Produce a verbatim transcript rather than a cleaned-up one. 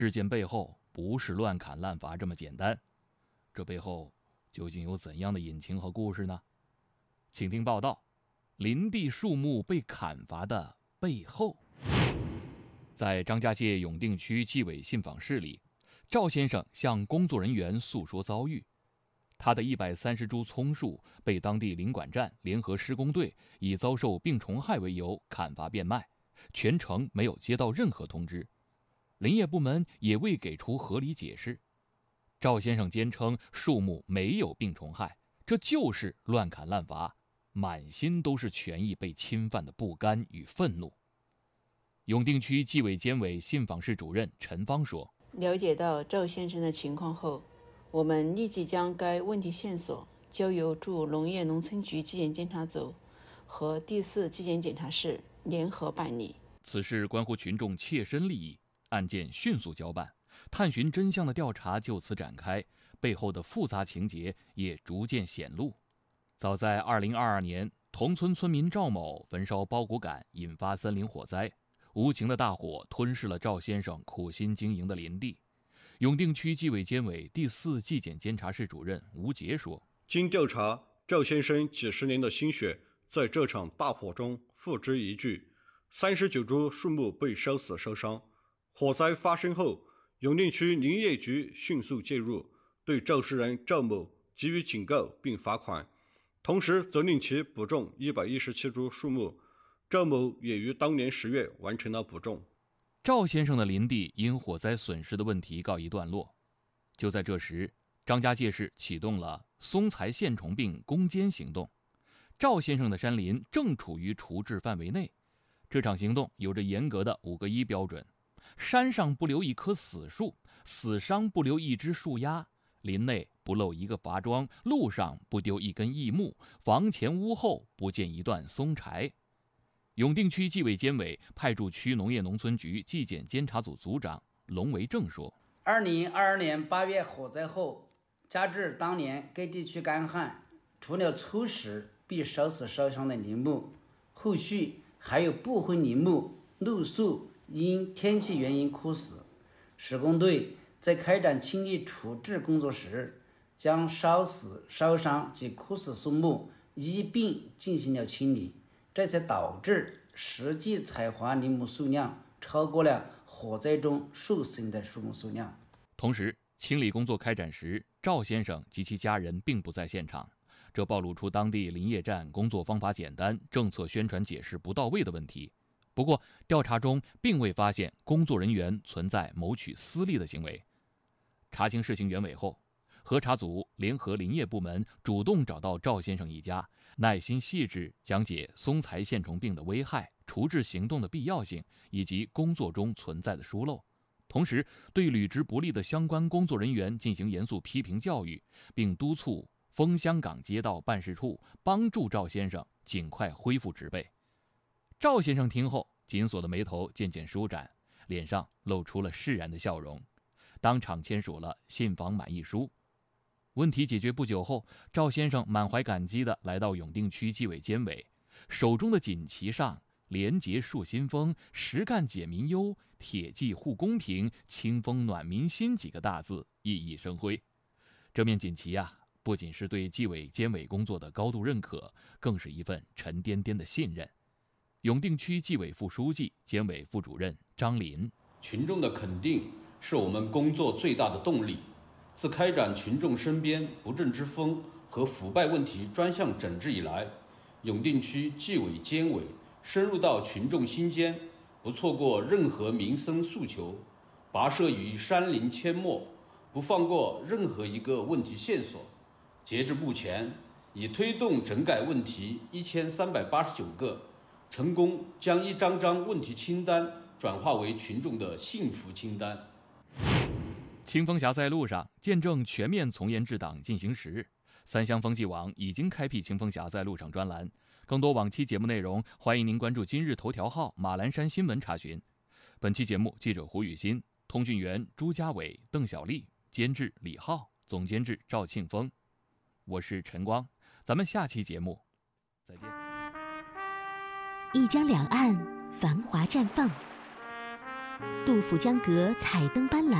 事件背后不是乱砍滥伐这么简单，这背后究竟有怎样的隐情和故事呢？请听报道：林地树木被砍伐的背后。在张家界永定区纪委信访室里，赵先生向工作人员诉说遭遇。他的一百三十株葱树被当地林管站联合施工队以遭受病虫害为由砍伐变卖，全程没有接到任何通知，林业部门也未给出合理解释。赵先生坚称树木没有病虫害，这就是乱砍滥伐，满心都是权益被侵犯的不甘与愤怒。永定区纪委监委信访室主任陈芳说： 了解到赵先生的情况后，我们立即将该问题线索交由驻农业农村局纪检监察组和第四纪检检察室联合办理。 此事关乎群众切身利益，案件迅速交办，探寻真相的调查就此展开，背后的复杂情节也逐渐显露。早在二零二二年，同村村民赵某焚烧包谷杆，引发森林火灾，无情的大火吞噬了赵先生苦心经营的林地。永定区纪委监委第四纪检监察室主任吴杰说： 经调查，赵先生几十年的心血在这场大火中付之一炬，三十九株树木被烧死烧伤。火灾发生后，永定区林业局迅速介入，对肇事人赵某给予警告并罚款，同时责令其补种一百一十七株树木。赵某也于当年十月完成了补种。 赵先生的林地因火灾损失的问题告一段落。就在这时，张家界市启动了松材线虫病攻坚行动，赵先生的山林正处于除治范围内。这场行动有着严格的五个一标准：山上不留一棵死树，死伤不留一只树丫，林内不漏一个伐桩，路上不丢一根异木，房前屋后不见一段松柴。永定区纪委监委派驻区农业农村局纪检监察组组长龙维正说： 二零二二年八月火灾后，加之当年该地区干旱，除了初始被烧死烧伤的林木，后续还有部分林木露宿因天气原因枯死。施工队在开展清理处置工作时，将烧死烧伤及枯死树木一并进行了清理，这才导致实际采伐林木数量超过了火灾中受损的树木数量。 同时，清理工作开展时，赵先生及其家人并不在现场，这暴露出当地林业站工作方法简单、政策宣传解释不到位的问题。不过，调查中并未发现工作人员存在谋取私利的行为。查清事情原委后，核查组联合林业部门主动找到赵先生一家，耐心细致讲解松材线虫病的危害、除治行动的必要性以及工作中存在的疏漏，同时对履职不力的相关工作人员进行严肃批评教育，并督促枫香港街道办事处帮助赵先生尽快恢复植被。赵先生听后，紧锁的眉头渐渐舒展，脸上露出了释然的笑容，当场签署了信访满意书。问题解决不久后，赵先生满怀感激地来到永定区纪委监委，手中的锦旗上廉洁树新风，实干解民忧，铁骑护公平，清风暖民心几个大字熠熠生辉。这面锦旗啊，不仅是对纪委监委工作的高度认可，更是一份沉甸甸的信任。永定区纪委副书记、监委副主任张林： 群众的肯定是我们工作最大的动力。自开展群众身边不正之风和腐败问题专项整治以来，永定区纪委监委深入到群众心间，不错过任何民生诉求，跋涉于山林阡陌，不放过任何一个问题线索。截至目前，已推动整改问题一千三百八十九个，成功将一张张问题清单转化为群众的幸福清单。 清风峡赛路上见证全面从严治党进行时，三湘风纪网已经开辟清风峡在路上专栏，更多往期节目内容，欢迎您关注今日头条号马栏山新闻查询。本期节目记者胡雨欣，通讯员朱家伟、邓小丽，监制李浩，总监制赵庆峰。我是陈光，咱们下期节目再见。 一江两岸繁华绽放， 杜甫江阁彩灯斑斓。